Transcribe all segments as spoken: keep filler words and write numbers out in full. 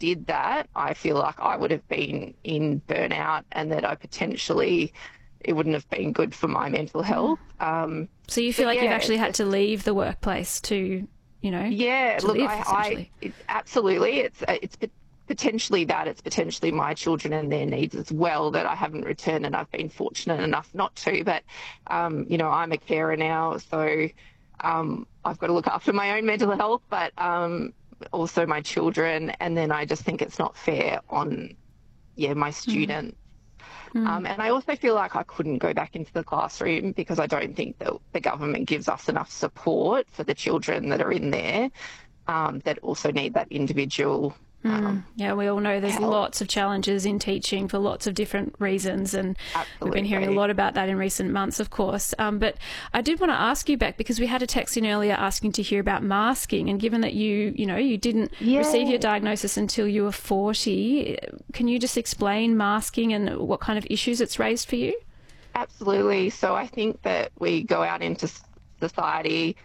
did that, I feel like I would have been in burnout and that I potentially, it wouldn't have been good for my mental health. Um, so you feel like yeah, you've actually had to leave the workplace to, you know, yeah, to look, live, I, I essentially. it's absolutely, it's it's potentially that, it's potentially my children and their needs as well that I haven't returned, and I've been fortunate enough not to. But um, you know, I'm a carer now, so um, I've got to look after my own mental health, but um, also my children. And then I just think it's not fair on, yeah, my students. Mm. Um, and I also feel like I couldn't go back into the classroom because I don't think that the government gives us enough support for the children that are in there um, that also need that individual. Um, mm. Yeah, we all know there's help. lots of challenges in teaching for lots of different reasons, and Absolutely. We've been hearing a lot about that in recent months, of course. Um, but I did want to ask you back, because we had a text in earlier asking to hear about masking, and given that you, you know, you didn't yeah. receive your diagnosis until you were forty, can you just explain masking and what kind of issues it's raised for you? Absolutely. So I think that we go out into society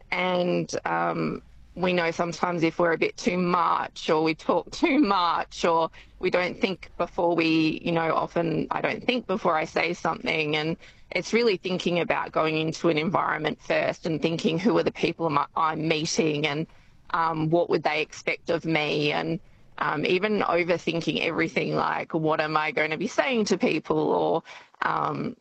and um, we know sometimes if we're a bit too much or we talk too much or we don't think before we, you know, often I don't think before I say something. And it's really thinking about going into an environment first and thinking who are the people I'm meeting and um, what would they expect of me, and um, even overthinking everything like what am I going to be saying to people, or um,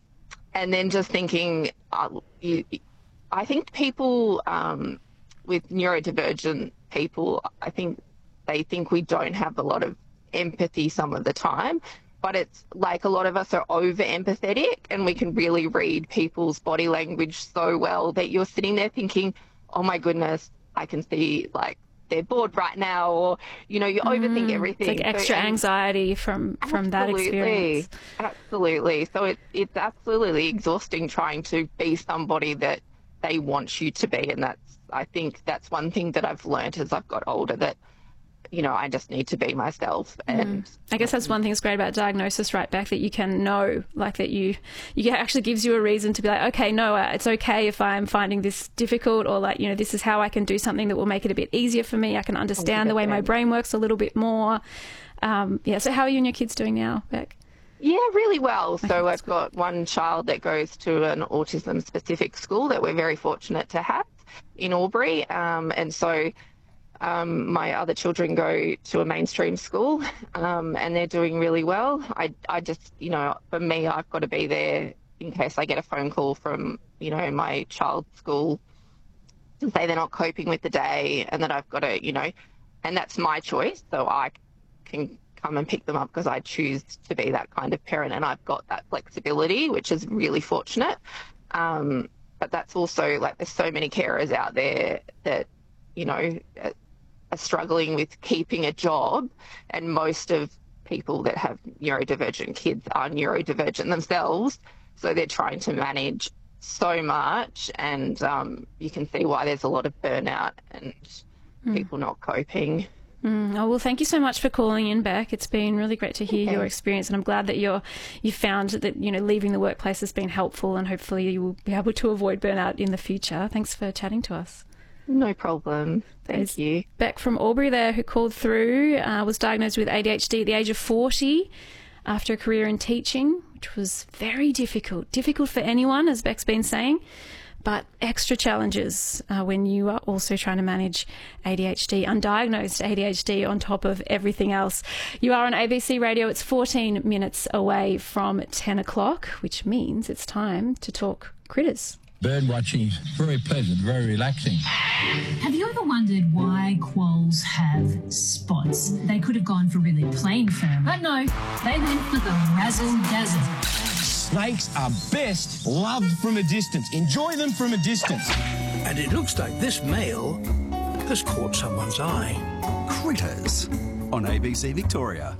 and then just thinking, uh, you, I think people um, with neurodivergent people, I think they think we don't have a lot of empathy some of the time, but it's like a lot of us are over empathetic and we can really read people's body language so well that you're sitting there thinking, oh my goodness, I can see like they're bored right now, or, you know, you mm, overthink everything. It's like extra so, anxiety from, from that experience. Absolutely. So it, it's absolutely exhausting trying to be somebody that they want you to be. And that's, I think that's one thing that I've learned as I've got older, that, you know, I just need to be myself. And mm. I guess that's one thing that's great about diagnosis, right, Beck, that you can know, like that you, you actually gives you a reason to be like, okay, no, it's okay if I'm finding this difficult, or like, you know, this is how I can do something that will make it a bit easier for me. I can understand the way my brain works a little bit more. Um, yeah. So how are you and your kids doing now, Beck? Yeah, really well. So I've got one child that goes to an autism-specific school that we're very fortunate to have in Albury. Um, and so um, my other children go to a mainstream school um, and they're doing really well. I, I just, you know, for me, I've got to be there in case I get a phone call from, you know, my child's school to say they're not coping with the day and that I've got to, you know, and that's my choice. So I can come and pick them up because I choose to be that kind of parent, and I've got that flexibility, which is really fortunate. Um, but that's also like there's so many carers out there that, you know, are struggling with keeping a job, and most of people that have neurodivergent kids are neurodivergent themselves, so they're trying to manage so much, and um, you can see why there's a lot of burnout and mm. people not coping. Mm, oh, well, thank you so much for calling in, Beck. It's been really great to hear okay. your experience, and I'm glad that you're you found that, you know, leaving the workplace has been helpful, and hopefully you will be able to avoid burnout in the future. Thanks for chatting to us. No problem. Thank There's you. Beck from Albury there, who called through, uh, was diagnosed with A D H D at the age of forty after a career in teaching, which was very difficult. Difficult for anyone, as Beck's been saying, but extra challenges uh, when you are also trying to manage A D H D, undiagnosed A D H D on top of everything else. You are on A B C Radio. It's fourteen minutes away from ten o'clock, which means it's time to talk critters. Bird watching is very pleasant, very relaxing. Have you ever wondered why quolls have spots? They could have gone for really plain fur, but no, they went for the razzle-dazzle. Snakes are best loved from a distance. Enjoy them from a distance. And it looks like this male has caught someone's eye. Critters on A B C Victoria.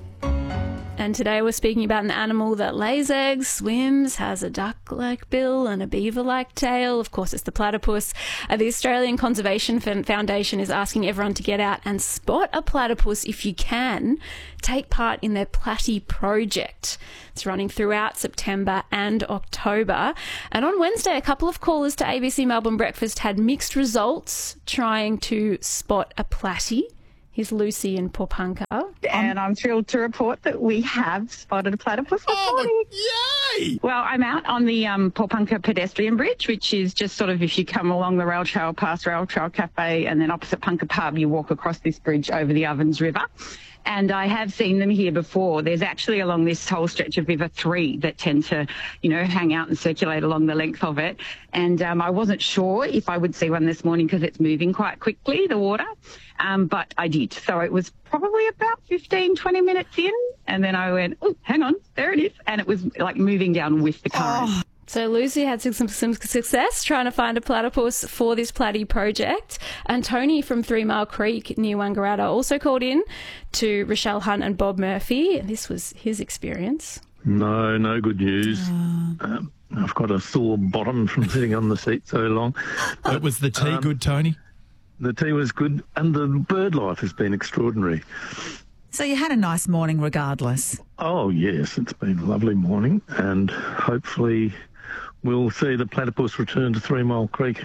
And today we're speaking about an animal that lays eggs, swims, has a duck-like bill and a beaver-like tail. Of course, it's the platypus. Uh, the Australian Conservation Foundation is asking everyone to get out and spot a platypus if you can. Take part in their Platy project. It's running throughout September and October. And on Wednesday, a couple of callers to A B C Melbourne Breakfast had mixed results trying to spot a platy. Here's Lucy in Popunka. And I'm thrilled to report that we have spotted a platypus this Oh, morning. yay! Well, I'm out on the um, Popunka pedestrian bridge, which is just sort of if you come along the rail trail past Rail Trail Cafe and then opposite Punka Pub, you walk across this bridge over the Ovens River. And I have seen them here before. There's actually along this whole stretch of River three that tend to, you know, hang out and circulate along the length of it. And um, I wasn't sure if I would see one this morning because it's moving quite quickly, the water. Um, but I did. So it was probably about fifteen, twenty minutes in. And then I went, oh, hang on, there it is. And it was like moving down with the current. Oh. So Lucy had some, some success trying to find a platypus for this platy project. And Tony from Three Mile Creek near Wangaratta also called in to Rochelle Hunt and Bob Murphy. And this was his experience. No, no good news. Oh. Um, I've got a sore bottom from sitting on the seat so long. But was the tea um, good, Tony? The tea was good, and the bird life has been extraordinary. So you had a nice morning regardless? Oh, yes, it's been a lovely morning, and hopefully we'll see the platypus return to Three Mile Creek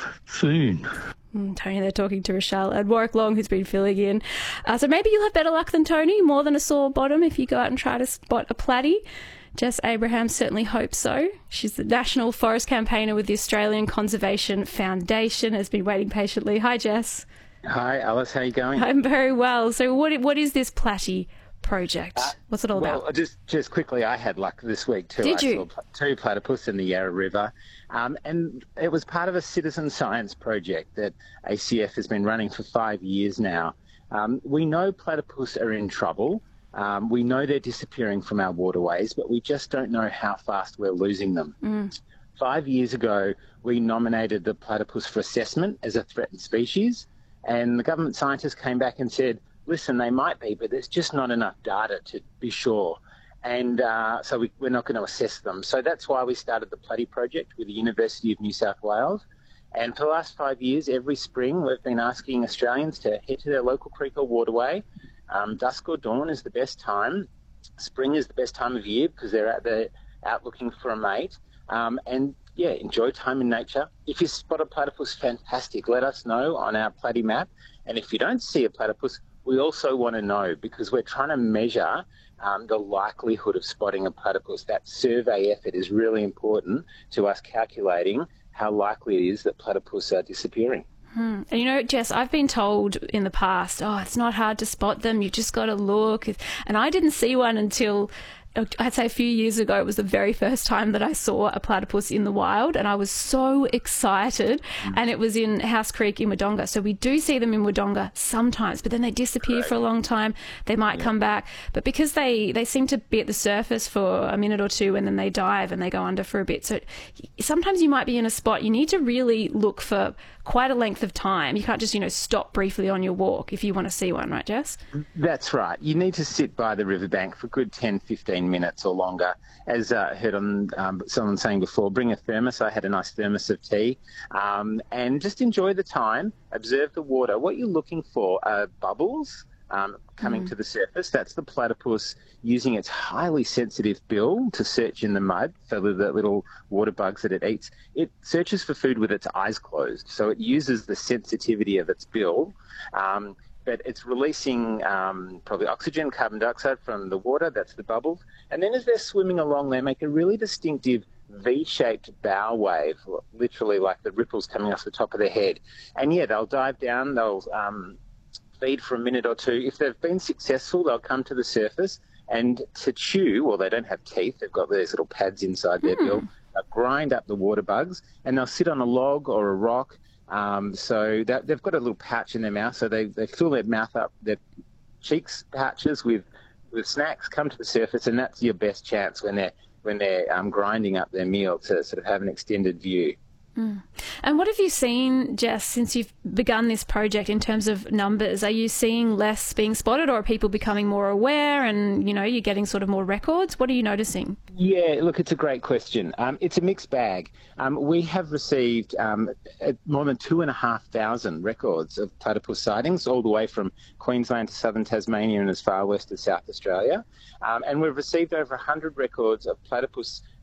soon. Mm, Tony, they're talking to Rochelle and Warwick Long, who's been filling in. Uh, so maybe you'll have better luck than Tony, more than a sore bottom if you go out and try to spot a platy. Jess Abraham certainly hopes so. She's the National Forest Campaigner with the Australian Conservation Foundation, has been waiting patiently. Hi, Jess. Hi, Alice. How are you going? I'm very well. So what what is this platy project? Uh, What's it all well, about? Just just quickly, I had luck this week too. Did I you? saw two platypus in the Yarra River, um, and it was part of a citizen science project that A C F has been running for five years now. Um, we know platypus are in trouble. Um, we know they're disappearing from our waterways, but we just don't know how fast we're losing them. Mm. Five years ago, we nominated the platypus for assessment as a threatened species, and the government scientists came back and said, listen, they might be, but there's just not enough data to be sure. And uh, so we, we're not going to assess them. So that's why we started the Platy Project with the University of New South Wales. And for the last five years, every spring, we've been asking Australians to head to their local creek or waterway. Um, dusk or dawn is the best time. Spring is the best time of year because they're out there out looking for a mate. Um, and, yeah, enjoy time in nature. If you spot a platypus, fantastic. Let us know on our Platy map. And if you don't see a platypus, we also want to know because we're trying to measure um, the likelihood of spotting a platypus. That survey effort is really important to us calculating how likely it is that platypus are disappearing. Hmm. And you know, Jess, I've been told in the past, oh, it's not hard to spot them. You just got to look. And I didn't see one until, I'd say a few years ago. It was the very first time that I saw a platypus in the wild, and I was so excited. Mm. And it was in House Creek in Wodonga. So we do see them in Wodonga sometimes, but then they disappear Correct. for a long time. They might yeah. come back. But because they, they seem to be at the surface for a minute or two and then they dive and they go under for a bit. So sometimes you might be in a spot. You need to really look for quite a length of time. You can't just, you know, stop briefly on your walk if you want to see one, right, Jess? That's right. You need to sit by the riverbank for a good ten, fifteen minutes or longer. As I uh, heard on um, someone saying before, bring a thermos. I had a nice thermos of tea um, and just enjoy the time, observe the water. What you're looking for are bubbles um, coming mm. to the surface. That's the platypus using its highly sensitive bill to search in the mud for the little water bugs that it eats. It searches for food with its eyes closed, so it uses the sensitivity of its bill. Um, but it's releasing um, probably oxygen, carbon dioxide from the water, that's the bubbles. And then as they're swimming along, they make a really distinctive V-shaped bow wave, literally like the ripples coming off the top of their head. And yeah, they'll dive down, they'll um, feed for a minute or two. If they've been successful, they'll come to the surface and to chew, well, they don't have teeth, they've got these little pads inside their mm. bill, they'll grind up the water bugs and they'll sit on a log or a rock. Um, so that, they've got a little pouch in their mouth, so they, they fill their mouth up, their cheeks pouches with, with snacks, come to the surface, and that's your best chance when they're, when they're um, grinding up their meal to sort of have an extended view. Mm. And what have you seen, Jess, since you've begun this project in terms of numbers? Are you seeing less being spotted, or are people becoming more aware and, you know, you're getting sort of more records? What are you noticing? Yeah, look, it's a great question. Um, it's a mixed bag. Um, we have received um, more than two and a half thousand records of platypus sightings all the way from Queensland to southern Tasmania and as far west as South Australia. Um, and we've received over one hundred records of platypus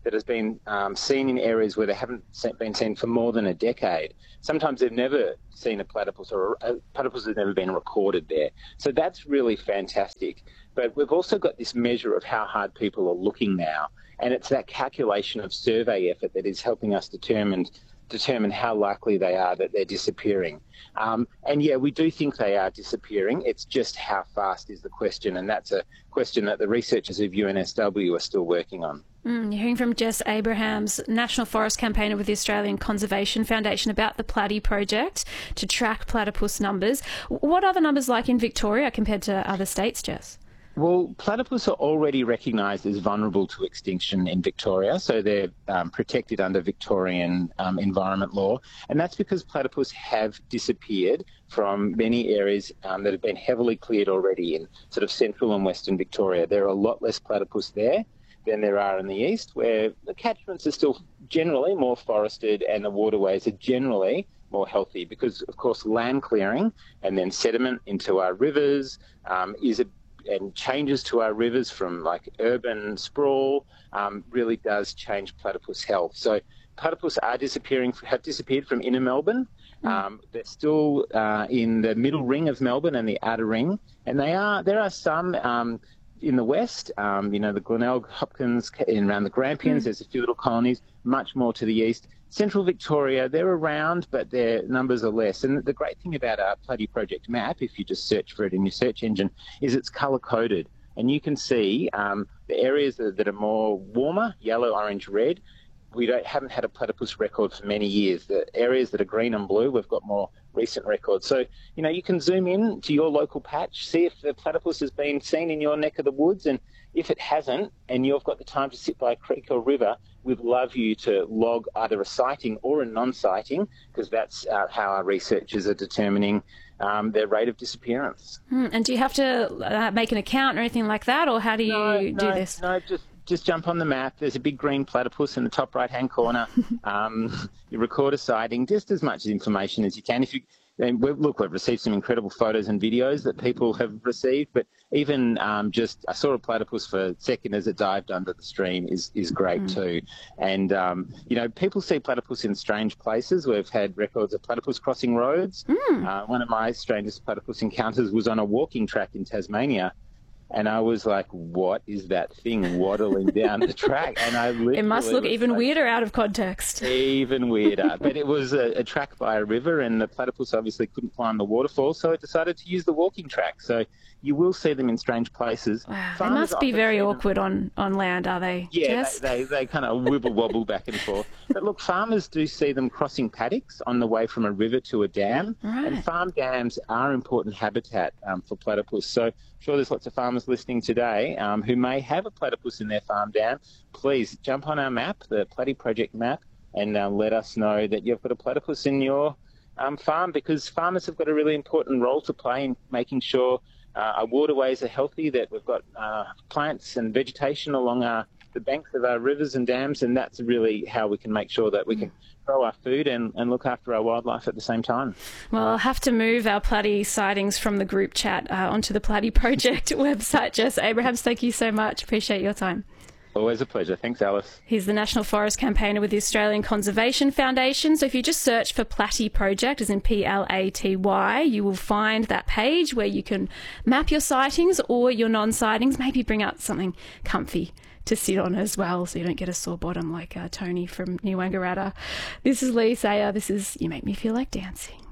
that has been um, seen in areas where they haven't been seen for more than a decade. Sometimes they've never seen a platypus, or a platypus has never been recorded there. So that's really fantastic. But we've also got this measure of how hard people are looking now, and it's that calculation of survey effort that is helping us determine determine how likely they are that they're disappearing. Um, and yeah, we do think they are disappearing. It's just how fast is the question, and that's a question that the researchers of U N S W are still working on. Mm, you're hearing from Jess Abrahams, National Forest Campaigner with the Australian Conservation Foundation, about the Platy project to track platypus numbers. What are the numbers like in Victoria compared to other states, Jess? Well, platypus are already recognised as vulnerable to extinction in Victoria, so they're um, protected under Victorian um, environment law, and that's because platypus have disappeared from many areas um, that have been heavily cleared already in sort of central and western Victoria. There are a lot less platypus there than there are in the east, where the catchments are still generally more forested and the waterways are generally more healthy because, of course, land clearing and then sediment into our rivers um, is a and changes to our rivers from like urban sprawl um, really does change platypus health. So platypus are disappearing, have disappeared from inner Melbourne. Mm. Um, they're still uh, in the middle ring of Melbourne and the outer ring, and they are there are some um, in the west. Um, you know, the Glenelg, Hopkins, in around the Grampians. Mm. There's a few little colonies. Much more to the east. Central Victoria, they're around, but their numbers are less. And the great thing about our Platy Project map, if you just search for it in your search engine, is it's colour-coded. And you can see um, the areas that, that are more warmer, yellow, orange, red. We don't haven't had a platypus record for many years. The areas that are green and blue, we've got more recent records. So, you know, you can zoom in to your local patch, see if the platypus has been seen in your neck of the woods, and if it hasn't, and you've got the time to sit by a creek or river, we'd love you to log either a sighting or a non-sighting, because that's uh, how our researchers are determining um, their rate of disappearance. Hmm. And do you have to uh, make an account or anything like that, or how do you no, do no, this? No, just just jump on the map. There's a big green platypus in the top right-hand corner. um, you record a sighting, just as much information as you can. If you And we've, look, we've received some incredible photos and videos that people have received, but even um, just I saw a platypus for a second as it dived under the stream is, is great mm. too. And, um, you know, people see platypus in strange places. We've had records of platypus crossing roads. Mm. Uh, one of my strangest platypus encounters was on a walking track in Tasmania. And I was like, what is that thing waddling down the track? And I literally It must look even like, weirder out of context. Even weirder. But it was a, a track by a river, and the platypus obviously couldn't climb the waterfall, so it decided to use the walking track. So you will see them in strange places. Wow, they must be very awkward on, on land, are they? Yeah, Jess? they, they, they kind of wibble-wobble back and forth. But look, farmers do see them crossing paddocks on the way from a river to a dam. Right. And farm dams are important habitat um, for platypus. So I'm sure there's lots of farmers listening today um, who may have a platypus in their farm dam. Please jump on our map, the Platy Project map, and uh, let us know that you've got a platypus in your um, farm, because farmers have got a really important role to play in making sure Uh, our waterways are healthy, that we've got uh, plants and vegetation along our, the banks of our rivers and dams, and that's really how we can make sure that we can grow our food and, and look after our wildlife at the same time. Well, I'll have to move our Platy sightings from the group chat uh, onto the Platy Project website. Jess Abrahams, thank you so much. Appreciate your time. Always a pleasure. Thanks, Alice. He's the National Forest Campaigner with the Australian Conservation Foundation. So if you just search for Platy Project, as in P L A T Y, you will find that page where you can map your sightings or your non-sightings. Maybe bring out something comfy to sit on as well, so you don't get a sore bottom like uh, Tony from New Wangaratta. This is Lee Sayer. This is You Make Me Feel Like Dancing.